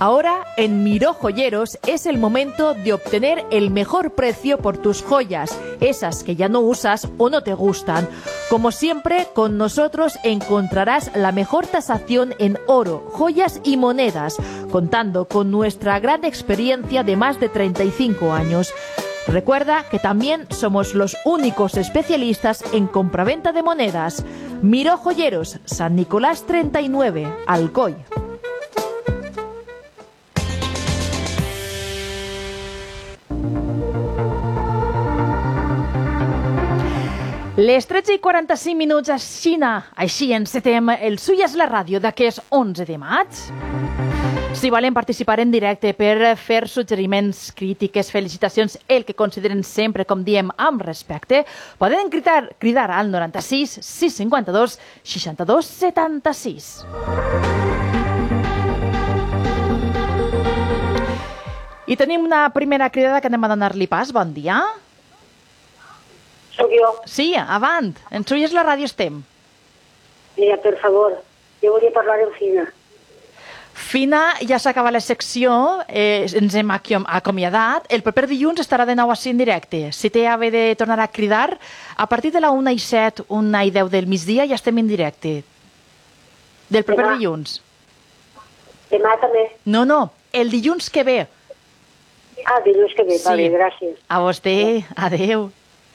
Ahora, en Miró Joyeros es el momento de obtener el mejor precio por tus joyas, esas que ya no usas o no te gustan. Como siempre, con nosotros encontrarás la mejor tasación en oro, joyas y monedas, contando con nuestra gran experiencia de más de 35 años. Recuerda que también somos los únicos especialistas en compraventa de monedas. Miró Joyeros, San Nicolás 39, Alcoi. Les 13:45 a Xina. Així encetem el Suyes la ràdio d'aquest 11 de maig. Si volen participar en directe per fer suggeriments, crítiques, felicitacions, el que consideren sempre, com diem, amb respecte, poden cridar al 96 652 62 76. I tenim una primera cridada que anem a donar-li pas. Bon dia. Soc jo. Sí, avant. En Suyes la ràdio estem. Mira, per favor, jo volia parlar amb Fina. Fina, ja s'acaba la secció, ens hem acomiadat. El proper dilluns estarà de nou així en directe. Si té a haver de tornar a cridar, a partir de la 1:07, 1:10 del migdia ja estem en directe. Del proper dilluns. Demà també? No, el dilluns que ve. Ah, dilluns que ve, Sí. vale, gràcies. A vostè, adeu.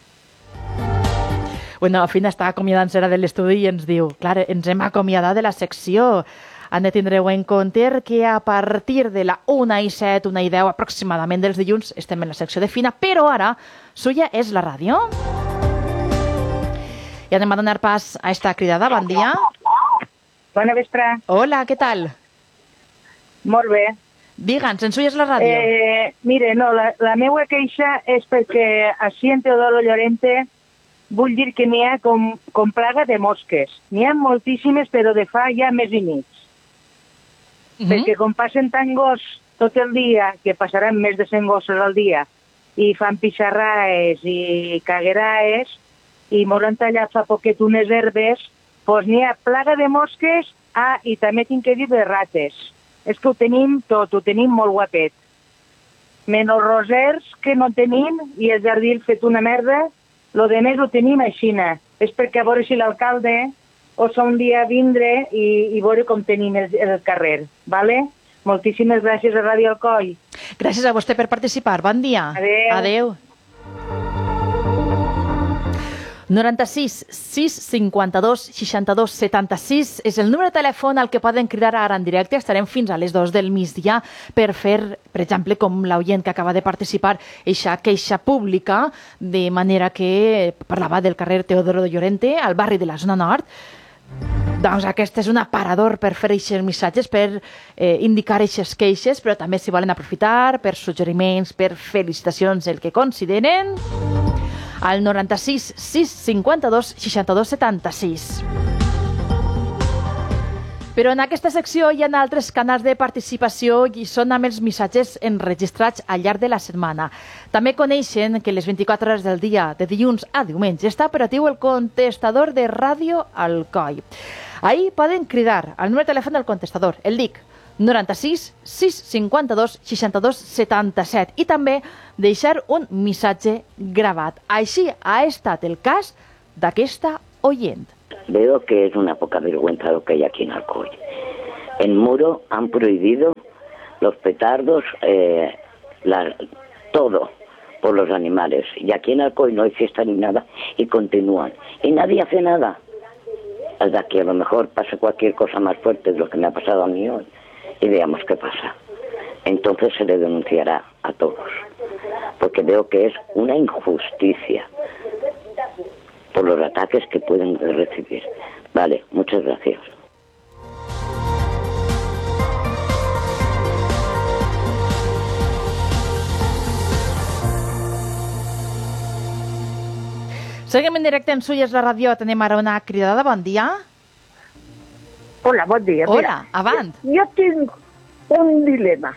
Bueno, Fina està acomiadant-se de l'estudi i ens diu, clar, ens hem acomiadat de la secció. Han de tindreu en compte que a partir de la 1:07, 1:10 aproximadament dels dilluns estem en la secció de Fina, però ara suya és la ràdio. I anem a donar pas a esta cridada. Bon dia. Bona vespre. Hola, què tal? Molt bé. Digue'ns, en suya és la ràdio. Mire, no, la meva queixa és perquè així en Teodoro Llorente vull dir que n'hi ha com plaga de mosques. N'hi ha moltíssimes, però de fa ja més i mig. Perquè com passen tant gos tot el dia, que passaran més de 100 gossos al dia, i fan pixarraes i cagueraes, i m'hauran tallat fa poquet unes herbes, doncs n'hi ha plaga de mosques, i també tinc que dir de rates. És que ho tenim tot, ho tenim molt guapet. Menys rosers, que no tenim, i el jardí fet una merda, lo de més ho tenim aixina. És perquè a veure si l'alcalde osa un dia vindre i veure com tenim el carrer. Vale? Moltíssimes gràcies a Ràdio Alcoi. Gràcies a vostè per participar. Bon dia. Adeu. 96 652 62 76 és el número de telèfon al que poden cridar ara en directe. Estarem fins a les 2 del migdia per fer, per exemple, com l'oient que acaba de participar, eixa queixa pública, de manera que parlava del carrer Teodoro de Llorente, al barri de la zona nord. Doncs aquest és un aparador per fer aquests missatges, per indicar aquestes queixes, però també si volen aprofitar per suggeriments, per felicitacions, el que consideren, al 96 652 62 76. Però en aquesta secció hi ha altres canals de participació i són amb els missatges enregistrats al llarg de la setmana. També coneixen que les 24 hores del dia, de dilluns a diumenge, està operatiu el contestador de Ràdio Alcoi. Ahí poden cridar al número de telèfon del contestador, el dic 96 652 62 77, i també deixar un missatge gravat. Així ha estat el cas d'aquesta oient. Veo que es una poca vergüenza lo que hay aquí en Alcoy. En Muro han prohibido los petardos, todo por los animales. Y aquí en Alcoy no hay fiesta ni nada y continúan. Y nadie hace nada. Hasta que a lo mejor pase cualquier cosa más fuerte de lo que me ha pasado a mí hoy. Y veamos qué pasa. Entonces se le denunciará a todos. Porque veo que es una injusticia por los ataques que pueden recibir. Vale, muchas gracias. Seguim en directe en Suyes la ràdio. Tenim ara una cridada. Bon dia. Hola, bon dia. Hola, avant. Jo tinc un dilema.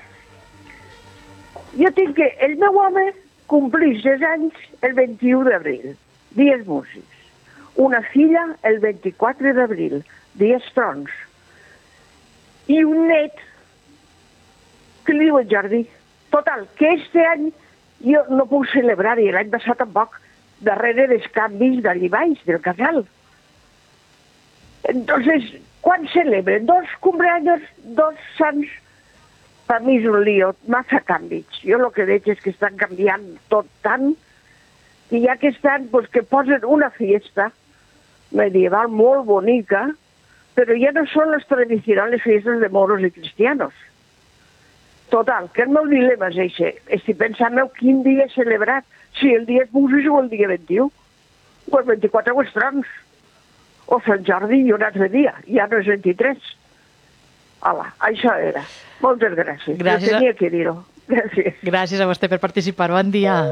Jo tinc que el meu home complix 6 anys el 21 d'abril, dies músics. Una filla el 24 d'abril, dies trons. I un net que li diu el Jordi? Total, que este any jo no puc celebrar, i l'any passat tampoc, darrere dels canvis d'allí baix, del casal. Entonces, quan celebren 2 cumpleaños, 2 sants, per mi és un lío, massa canvis. Jo el que veig és que estan canviant tot tant, i ja que estan, pues, que posen una fiesta medieval molt bonica, però ja no són les tradicionals fiestas de moros i cristianos. Total, que el meu dilema és això. Estic pensant quin dia he celebrat, si el dia és Busos o el dia 21, o el 24 o els Trons, o Sant Jordi i un altre dia, ja no és 23. Hola, això era. Moltes gràcies. Gràcies. Jo tenia que dir-ho. Gràcies. Gràcies a vostè per participar. Bon dia.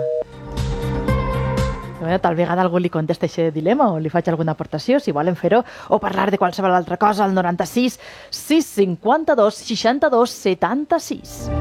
Tal vegada algú li contesta aquest dilema o li faig alguna aportació, si volen fer-ho, o parlar de qualsevol altra cosa, al 96 652 62 76.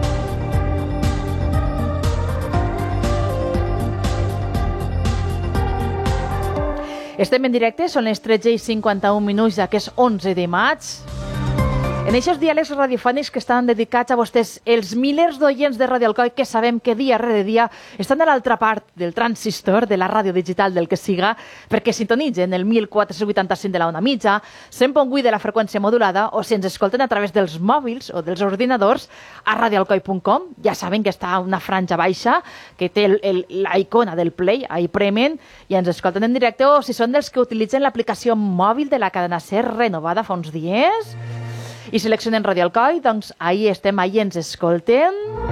Estem en directe, són les 13:51 d'aquest 11 de maig. En aquests diàlegs radiofònics que estan dedicats a vostès, els milers d'oients de Radio Alcoi que sabem que dia rere dia estan a l'altra part del transistor, de la ràdio digital, del que siga, perquè sintonitzen el 1485 de la ona mitja, 100.8 de la freqüència modulada, o si ens escolten a través dels mòbils o dels ordinadors a radioalcoi.com. Ja saben que està una franja baixa que té la icona del play, ahí premen i ens escolten en directe, o si són dels que utilitzen l'aplicació mòbil de la cadena SER renovada fa uns dies i seleccionen Radio Alcoi, doncs ahí estem, ahí ens escolten.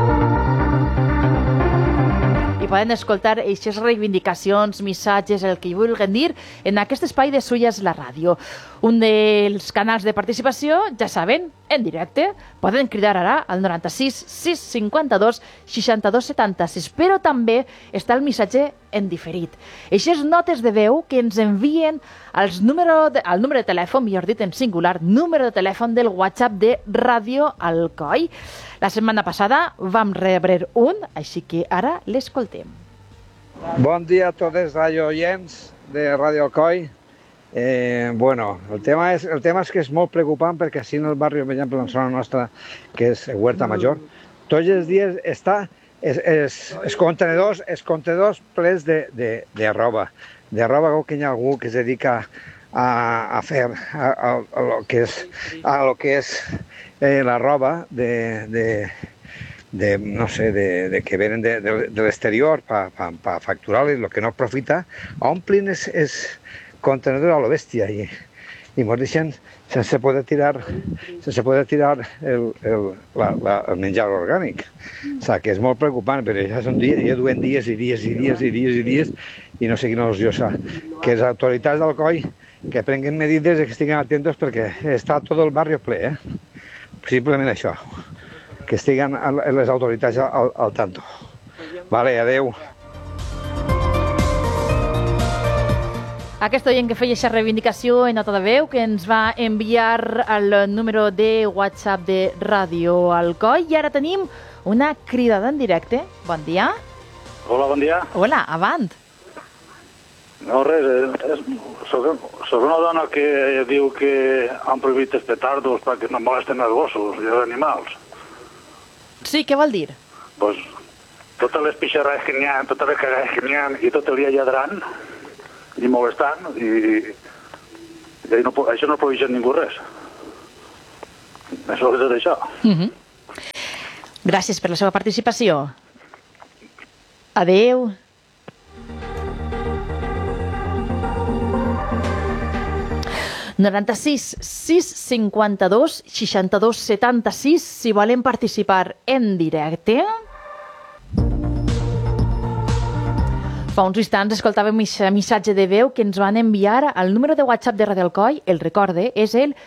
I poden escoltar aquestes reivindicacions, missatges, el que hi vulguin dir, en aquest espai de Suyes la Ràdio. Un dels canals de participació, ja saben, en directe, poden cridar ara al 96 652 62 76, però també està el missatge en diferit. Aquestes notes de veu que ens envien al número de telèfon, millor dit en singular, número de telèfon del WhatsApp de Radio Alcoi. La setmana passada vam rebre un, així que ara l'escoltem. Bon dia a tots els radioients de Radio Alcoi. Bueno, el tema és que és molt preocupant perquè així en el barri, per exemple, en la zona nostra, que és Huerta Major, tots els dies està els contenedors plens de roba. De roba que hi ha algú que es dedica a fer a lo que és la roba no sé, de que venen de l'exterior per facturar-les, el que no aprofita, omplin els contenedors a lo bèstia i ens deixen sense poder tirar el menjar orgànic. O sigui, que és molt preocupant, però ja duen dies i dies i no sé quina opció s'ha. Que les autoritats d'Alcoi que prenguen medides i que estiguin atentos perquè està tot el barri ple, Simplement això, que estiguen les autoritats al tanto. Vale, adeu. Aquest oient que feia aquesta reivindicació en nota de veu que ens va enviar al número de WhatsApp de Radio Alcoi. I ara tenim una cridada en directe. Bon dia. Hola, bon dia. Hola, avant. No, res, soc una dona que diu que han prohibit els petardos perquè no molesten els gossos i els animals. Sí, què vol dir? Pues totes les pixarrades que n'hi ha, totes les cagades que n'hi ha i tot el dia lladrant i molestant i això no prohibeix ningú res. Això és això. Gràcies per la seva participació. Adeu. ...96 652 62 76 si volen participar en directe. Fa uns instants escoltàvem un missatge de veu que ens van enviar al número de WhatsApp de Radio Alcoi. El recorde és el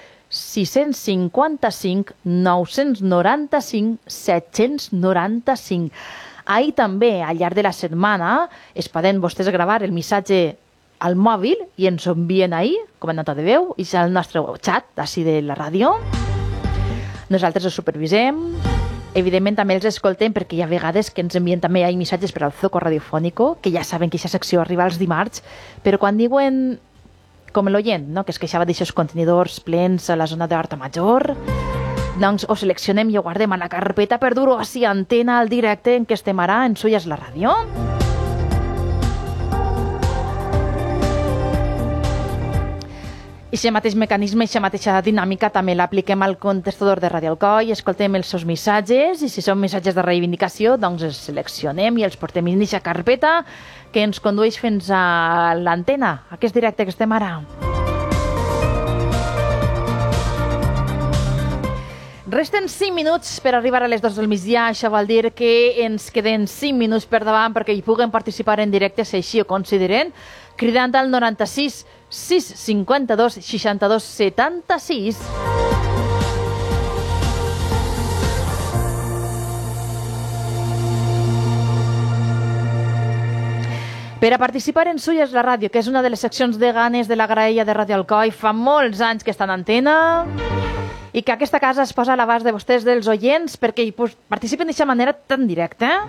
655 995 795. Ahir també, al llarg de la setmana, es poden vostès gravar el missatge al mòbil i ens ho envien ahir, com a nota de veu, i és el nostre xat, així de la ràdio. Nosaltres ho supervisem. Evidentment també els escoltem perquè hi ha vegades que ens envien també ahir missatges per al Zoco Radiofónico, que ja saben que aquesta secció arriba els dimarts, però quan diuen, com l'oient, no?, que es queixava d'aixòs contenidors plens a la zona d'Horta Major, doncs ho seleccionem i ho guardem a la carpeta per dur-ho així a antena al directe en què estem ara en Suyas la ràdio. I aquest mateix mecanisme, aquesta mateixa dinàmica també l'apliquem al contestador de Ràdio Alcoi, escoltem els seus missatges i si són missatges de reivindicació doncs els seleccionem i els portem en aquesta carpeta que ens condueix fins a l'antena, aquest directe que estem ara. Resten 5 minuts per arribar a les 2 del migdia, això vol dir que ens queden 5 minuts per davant perquè hi puguen participar en directe si així ho consideren, cridant al 96 652 62 76. Per a participar en Suyas la ràdio, que és una de les seccions de ganes de la graella de Ràdio Alcoi, fa molts anys que està en antena i que aquesta casa es posa a l'abast de vostès, dels oients, perquè hi participen d'aquesta manera tan directa,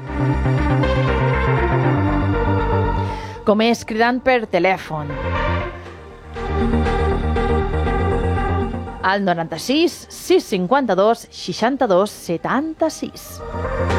com és cridant per telèfon al 96 652 62 76.